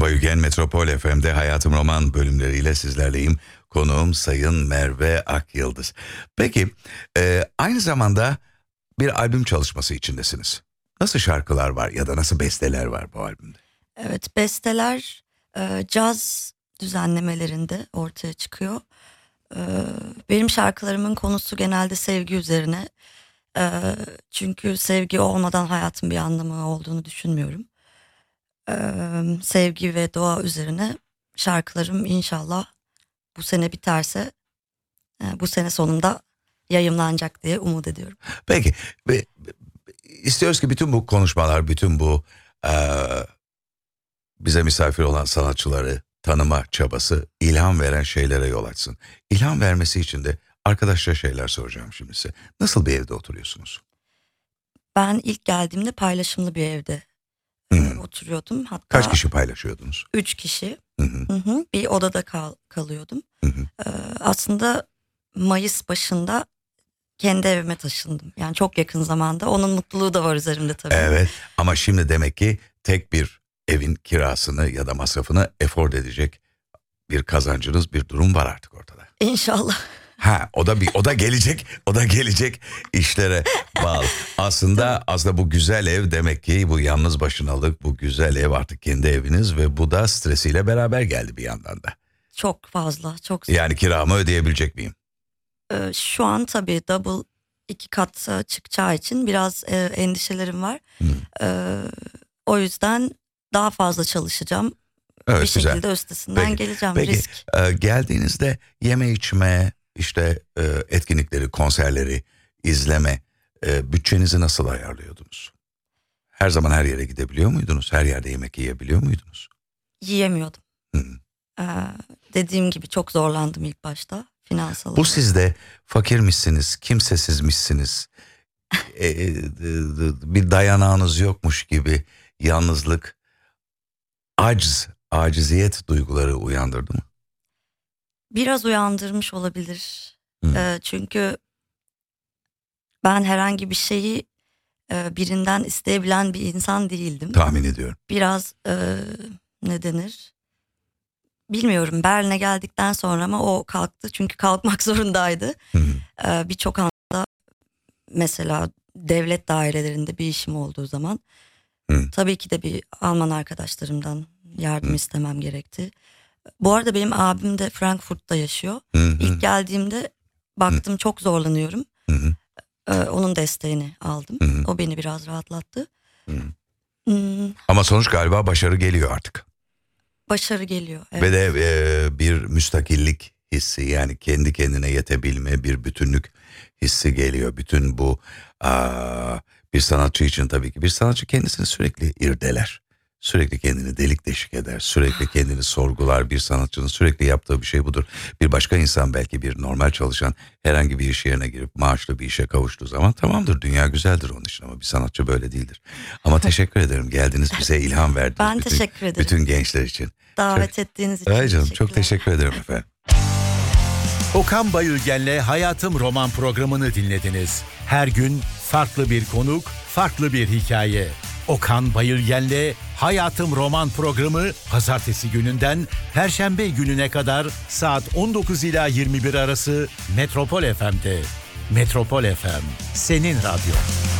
Bayülgen Metropol FM'de Hayatım Roman bölümleriyle sizlerleyim. Konuğum Sayın Merve Akyıldız. Peki aynı zamanda bir albüm çalışması içindesiniz. Nasıl şarkılar var ya da nasıl besteler var bu albümde? Evet, besteler caz düzenlemelerinde ortaya çıkıyor. Benim şarkılarımın konusu genelde sevgi üzerine. Çünkü sevgi olmadan hayatın bir anlamı olduğunu düşünmüyorum. Sevgi ve doğa üzerine şarkılarım inşallah bu sene biterse bu sene sonunda yayımlanacak diye umut ediyorum. Peki istiyoruz ki bütün bu konuşmalar, bütün bu bize misafir olan sanatçıları tanıma çabası ilham veren şeylere yol açsın. İlham vermesi için de arkadaşça şeyler soracağım şimdi size. Nasıl bir evde oturuyorsunuz? Ben ilk geldiğimde paylaşımlı bir evde oturuyordum. Hatta Kaç kişi paylaşıyordunuz? 3 kişi. Hı-hı. Bir odada kalıyordum. Hı-hı. Aslında Mayıs başında kendi evime taşındım. Yani çok yakın zamanda. Onun mutluluğu da var üzerimde tabii. Evet, ama şimdi demek ki tek bir evin kirasını ya da masrafını efor edecek bir kazancınız, bir durum var artık ortada. İnşallah. O da gelecek işlere bağlı. Aslında bu güzel ev demek ki bu yalnız başınalık, bu güzel ev artık kendi eviniz ve bu da stresiyle beraber geldi bir yandan da. Çok fazla, çok. Yani kiramı ödeyebilecek miyim? Şu an tabii double 2 kat çıkacağı için biraz endişelerim var. O yüzden daha fazla çalışacağım. Evet, bir şekilde güzel. üstesinden geleceğim. Peki, risk. Geldiğinizde yeme içme, işte etkinlikleri, konserleri, izleme, bütçenizi nasıl ayarlıyordunuz? Her zaman her yere gidebiliyor muydunuz? Her yerde yemek yiyebiliyor muydunuz? Yiyemiyordum. Dediğim gibi çok zorlandım ilk başta finansal olarak. Bu sizde fakirmişsiniz, kimsesizmişsiniz, bir dayanağınız yokmuş gibi yalnızlık, aciziyet duyguları uyandırdı mı? Biraz uyandırmış olabilir. Çünkü ben herhangi bir şeyi birinden isteyebilen bir insan değildim. Tahmin ediyorum. Biraz ne denir? Bilmiyorum, Berlin'e geldikten sonra ama o kalktı. Çünkü kalkmak zorundaydı. Birçok anda mesela devlet dairelerinde bir işim olduğu zaman tabii ki de bir Alman arkadaşlarımdan yardım istemem gerekti. Bu arada benim abim de Frankfurt'ta yaşıyor. İlk geldiğimde baktım çok zorlanıyorum. Onun desteğini aldım. O beni biraz rahatlattı. Ama sonuç galiba başarı geliyor artık. Başarı geliyor. Evet. Ve de bir müstakillik hissi, yani kendi kendine yetebilme, bir bütünlük hissi geliyor. Bütün bu bir sanatçı için tabii ki bir sanatçı kendisini sürekli irdeler. Sürekli kendini delik deşik eder, sürekli kendini sorgular. Bir sanatçının sürekli yaptığı bir şey budur. Bir başka insan, belki bir normal çalışan, herhangi bir iş yerine girip maaşlı bir işe kavuştuğu zaman tamamdır, dünya güzeldir onun için, ama bir sanatçı böyle değildir. Ama teşekkür ederim, geldiniz, bize ilham verdiniz. Ben teşekkür ederim. Bütün gençler için. Davet ettiğiniz için. Ay canım, çok teşekkür ederim efendim. Okan Bayülgen'le Hayatım Roman programını dinlediniz. Her gün farklı bir konuk, farklı bir hikaye. Okan Bayülgen'le Hayatım Roman programı pazartesi gününden perşembe gününe kadar saat 19 ila 21 arası Metropol FM'de. Metropol FM, senin radyo.